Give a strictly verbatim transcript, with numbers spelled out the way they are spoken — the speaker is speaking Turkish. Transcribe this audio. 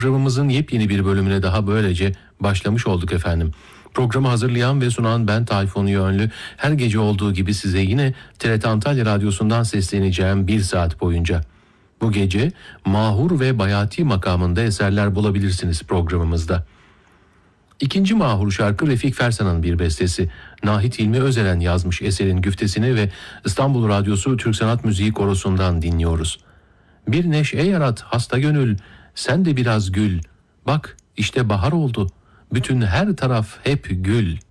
Programımızın yepyeni bir bölümüne daha böylece başlamış olduk efendim. Programı hazırlayan ve sunan ben Tayfun Yönlü. Her gece olduğu gibi size yine T R T Antalya Radyosu'ndan sesleneceğim bir saat boyunca. Bu gece Mahur ve Bayati makamında eserler bulabilirsiniz programımızda. İkinci Mahur şarkı Refik Fersan'ın bir bestesi. Nahit Hilmi Özeren yazmış eserin güftesini ve İstanbul Radyosu Türk Sanat Müziği Korosu'ndan dinliyoruz. Bir neşe yarat hasta gönül, sen de biraz gül. Bak işte bahar oldu, bütün her taraf hep gül.